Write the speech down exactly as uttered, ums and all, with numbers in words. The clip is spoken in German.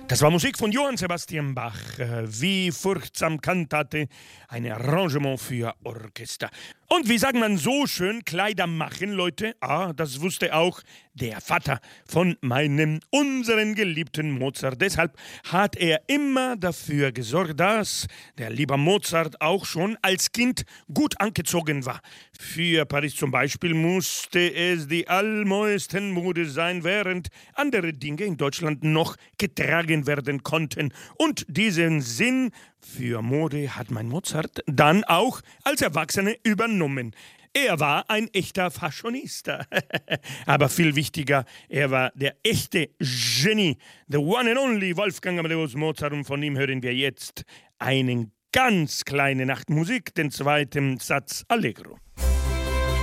Das war Musik von Johann Sebastian Bach, wie furchtsam Kantate, ein Arrangement für Orchester. Und wie sagt man so schön, Kleider machen, Leute? Ah, das wusste auch der Vater von meinem, unseren geliebten Mozart. Deshalb hat er immer dafür gesorgt, dass der liebe Mozart auch schon als Kind gut angezogen war. Für Paris zum Beispiel musste es die allneuesten Mode sein, während andere Dinge in Deutschland noch getragen werden konnten. Und diesen Sinn für Mode hat mein Mozart dann auch als Erwachsener übernommen. Er war ein echter Fashionista. Aber viel wichtiger, er war der echte Genie, the one and only Wolfgang Amadeus Mozart. Und von ihm hören wir jetzt einen ganz kleine Nachtmusik, den zweiten Satz Allegro.